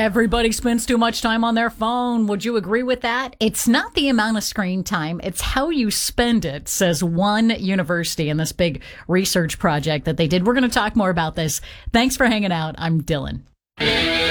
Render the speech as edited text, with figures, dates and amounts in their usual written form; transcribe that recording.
Everybody spends too much time on their phone. Would you agree with that? It's not the amount of screen time, it's how you spend it, says one university in this big research project that they did. We're going to talk more about this. Thanks for hanging out. I'm Dylan.